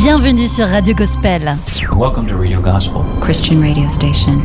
Bienvenue sur Radio Gospel. Welcome to Radio Gospel, Christian radio station.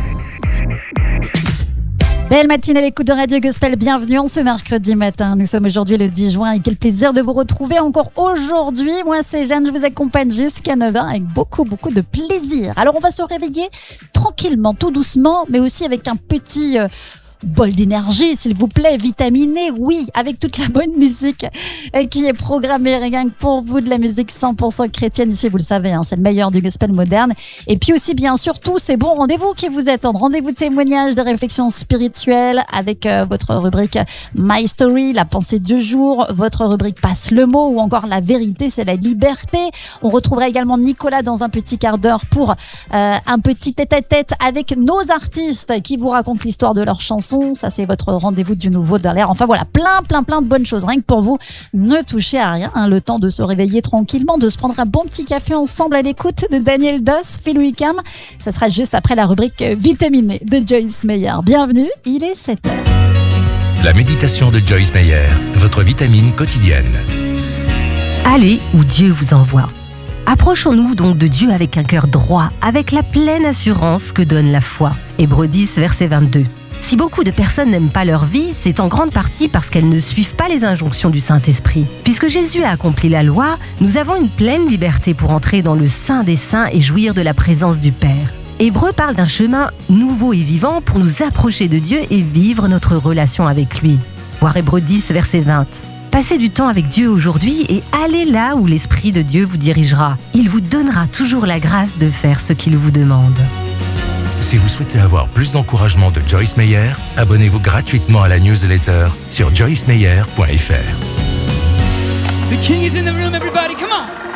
Belle matinée à l'écoute de Radio Gospel, bienvenue en ce mercredi matin. Nous sommes aujourd'hui le 10 juin et quel plaisir de vous retrouver encore aujourd'hui. Moi c'est Jeanne, je vous accompagne jusqu'à 9h avec beaucoup de plaisir. Alors on va se réveiller tranquillement, tout doucement, mais aussi avec un petit... bol d'énergie, s'il vous plaît, vitaminé, oui, avec toute la bonne musique qui est programmée rien que pour vous, de la musique 100% chrétienne ici, vous le savez, c'est le meilleur du gospel moderne. Et puis aussi, bien sûr, tous ces bons rendez-vous qui vous attendent, rendez-vous de témoignages, de réflexions spirituelles avec votre rubrique My Story, la pensée du jour, votre rubrique Passe le mot ou encore La vérité, c'est la liberté. On retrouvera également Nicolas dans un petit quart d'heure pour un petit tête-à-tête avec nos artistes qui vous racontent l'histoire de leurs chansons. Ça c'est votre rendez-vous du nouveau dans l'air. Enfin voilà, plein de bonnes choses. Rien que pour vous, ne touchez à rien. Le temps de se réveiller tranquillement, de se prendre un bon petit café ensemble à l'écoute de Daniel Doss, Phil Wickham. Ça sera juste après la rubrique Vitaminée de Joyce Meyer. Bienvenue, il est 7h. La méditation de Joyce Meyer, votre vitamine quotidienne. Allez où Dieu vous envoie. Approchons-nous donc de Dieu avec un cœur droit, avec la pleine assurance que donne la foi. Hébreux 10, verset 22. Si beaucoup de personnes n'aiment pas leur vie, c'est en grande partie parce qu'elles ne suivent pas les injonctions du Saint-Esprit. Puisque Jésus a accompli la loi, nous avons une pleine liberté pour entrer dans le Saint des Saints et jouir de la présence du Père. Hébreux parle d'un chemin nouveau et vivant pour nous approcher de Dieu et vivre notre relation avec lui. Voir Hébreux 10, verset 20. Passez du temps avec Dieu aujourd'hui et allez là où l'Esprit de Dieu vous dirigera. Il vous donnera toujours la grâce de faire ce qu'il vous demande. Si vous souhaitez avoir plus d'encouragement de Joyce Meyer, abonnez-vous gratuitement à la newsletter sur joycemeyer.fr. The King is in the room, everybody, come on!